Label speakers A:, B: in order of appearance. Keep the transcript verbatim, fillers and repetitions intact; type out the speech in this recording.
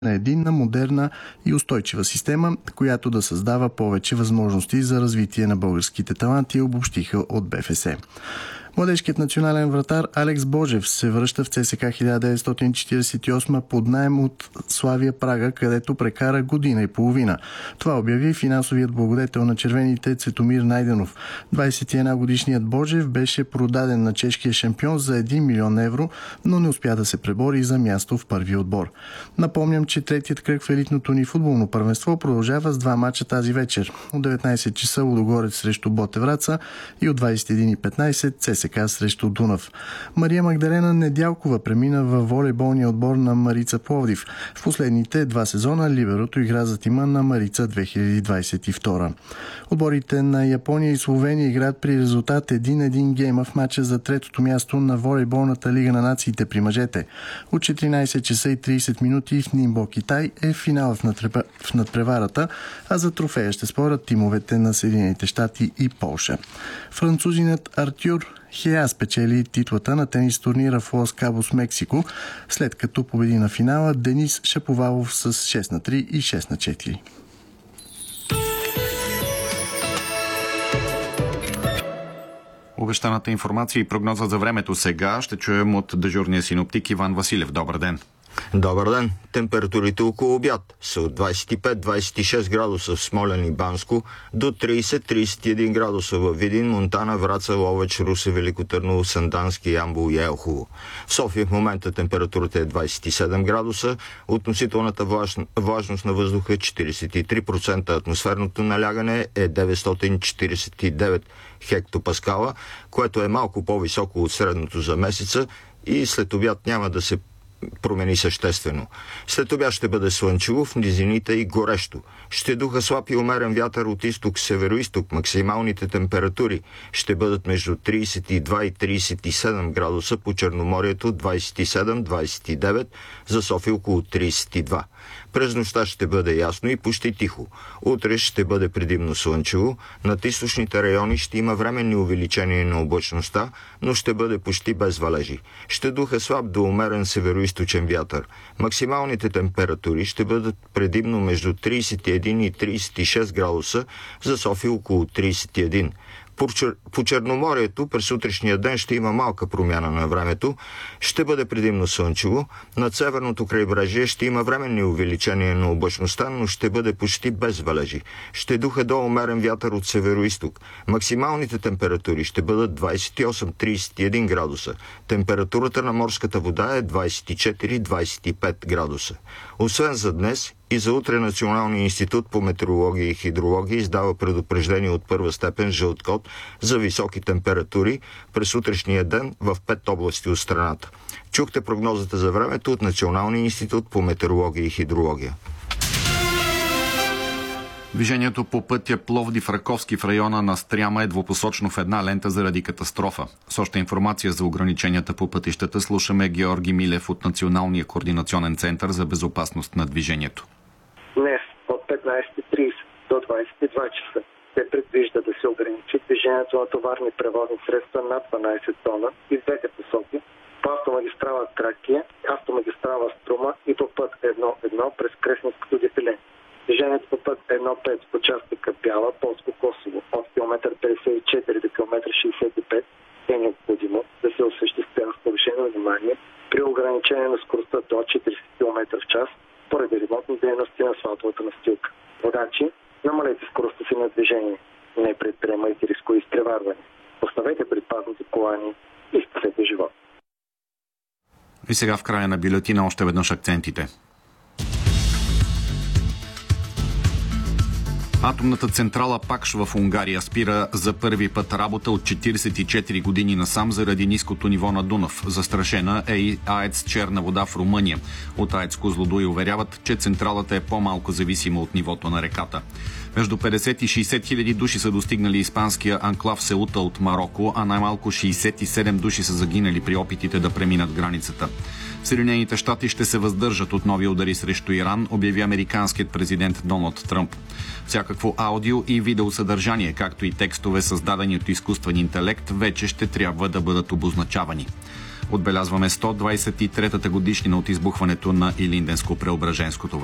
A: на единна, модерна и устойчива система, която да създава повече възможности за развитие на българските таланти, обобщиха от БФС. Младежкият национален вратар Алекс Божев се връща в ЦСКА хиляда деветстотин четиридесет и осма под наем от Славия Прага, където прекара година и половина. Това обяви финансовият благодетел на червените Цветомир Найденов. двадесет и една годишният Божев беше продаден на чешкия шампион за един милион евро, но не успя да се пребори за място в първи отбор. Напомням, че третият кръг в елитното ни футболно първенство продължава с два мача тази вечер. От деветнадесет часа Лудогорец срещу Ботевраца и от двадесет и една и петнадесет ЦСКА срещу Дунав. Мария Магдалена Недялкова премина във волейболния отбор на Марица Пловдив. В последните два сезона либерото игра за тима на Марица две хиляди двадесет и втора. Отборите на Япония и Словения играят при резултат един-един гейма в матча за третото място на волейболната лига на нациите при мъжете. От четиринадесет часа и тридесет минути в Нимбо, Китай е финал в, надпреварата, в надпреварата, а за трофея ще спорят тимовете на Съединените щати и Полша. Французинът Артюр Хеа спечели титлата на тенис турнира в Лос Кабос, Мексико, след като победи на финала Денис Шаповалов с шест на три и шест на четири.
B: Обещаната информация и прогноза за времето сега ще чуем от дежурния синоптик Иван Василев. Добър ден!
C: Добър ден! Температурите около обяд са от двадесет и пет до двадесет и шест градуса в Смолян и Банско до тридесет до тридесет и един градуса в Видин, Монтана, Враца, Ловеч, Русе, Велико Търново, Сандански, Ямбол и Елхово. В София в момента температурата е двадесет и седем градуса, относителната влажност на въздуха е четиридесет и три процента, атмосферното налягане е деветстотин четиридесет и девет хектопаскала, което е малко по-високо от средното за месеца и след обяд няма да се промени съществено. След обяд ще бъде слънчево, в низините и горещо. Ще духа слаб и умерен вятър от изток, североизток. Максималните температури ще бъдат между тридесет и два и тридесет и седем градуса, по Черноморието двадесет и седем до двадесет и девет, за София около тридесет и два. През нощта ще бъде ясно и почти тихо. Утре ще бъде предимно слънчево. Над източните райони ще има временни увеличения на облачността, но ще бъде почти без валежи. Ще духа слаб до умерен североизточен вятър. Максималните температури ще бъдат предимно между тридесет и един и тридесет и шест градуса, за София около тридесет и един. По Черноморието през утрешния ден ще има малка промяна на времето. Ще бъде предимно слънчево. Над северното крайбрежие ще има временни увеличения на облачността, но ще бъде почти без валежи. Ще духа до умерен вятър от североизток. Максималните температури ще бъдат двадесет и осем до тридесет и един градуса. Температурата на морската вода е двадесет и четири до двадесет и пет градуса. Освен за днес и за утре Националният институт по метеорология и хидрология издава предупреждение от първа степен жълт код за високи температури през утрешния ден в пет области от страната. Чухте прогнозата за времето от Националния институт по метеорология и хидрология.
B: Движението по пътя Пловдив-Раковски в района на Стряма е двупосочно в една лента заради катастрофа. С още информация за ограниченията по пътищата слушаме Георги Милев от Националния координационен център за безопасност на движението.
D: Днес от петнадесет и тридесет до двадесет и два часа се предвижда да се ограничи движението на товарни превозни средства над дванадесет тона и в двете посоки по автомагистрала Тракия, автомагистрала Струма и по път едно едно през Кресненското дефиле. Движението по път едно пет в участъка Бяла, Полско-Косово от километър петдесет и четири до километър шейсет и пет е необходимо да се осъществява с повишено внимание при ограничение на скоростта до четиридесет километра в час поради ремонтни дейности на асфалтовата настилка. Водачи, намалете скоростта си на движение. Не предприемайте рискови изпреварвания. Поставете предпазните колани и спасете живот.
B: И сега в края на бюлетина още веднъж акцентите. Атомната централа Пакш в Унгария спира за първи път работа от четиридесет и четири години насам заради ниското ниво на Дунав. Застрашена е и АЕЦ Черна вода в Румъния. От АЕЦ Козлодуй уверяват, че централата е по-малко зависима от нивото на реката. Между петдесет и шейсет хиляди души са достигнали испанския анклав Сеута от Мароко, а най-малко шейсет и седем души са загинали при опитите да преминат границата. Съединените щати ще се въздържат от нови удари срещу Иран, обяви американският президент Доналд Тръмп. Всякакво аудио и видеосъдържание, както и текстове, създадени от изкуствен интелект, вече ще трябва да бъдат обозначавани. Отбелязваме сто двадесет и третата годишнина от избухването на Илинденско-Преображенското